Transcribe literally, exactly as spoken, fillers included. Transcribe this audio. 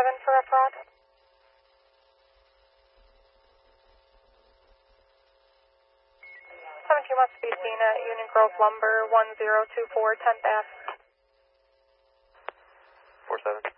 seven for F Rod. seventeen must be seen at Union Grove Lumber, one zero two four, tenth Ave. four seven.